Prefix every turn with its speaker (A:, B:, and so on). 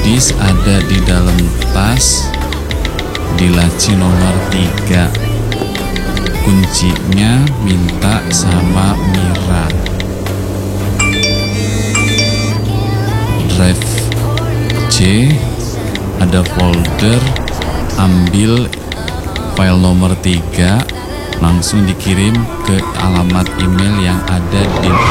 A: disk ada di dalam tas di laci nomor 3. Kuncinya minta sama Mira. Drive C ada folder, ambil file nomor 3, langsung dikirim ke alamat email yang ada di